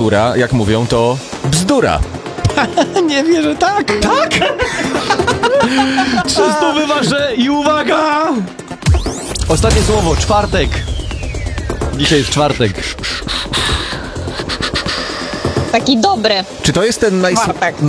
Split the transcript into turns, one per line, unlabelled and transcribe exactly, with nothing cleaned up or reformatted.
góra, jak mówią, to bzdura.
Nie wierzę, tak! Tak! Czysto wyważę i uwaga! Ostatnie słowo, czwartek. Dzisiaj jest czwartek.
Taki dobry.
Czy to jest ten najs...
Czwartek.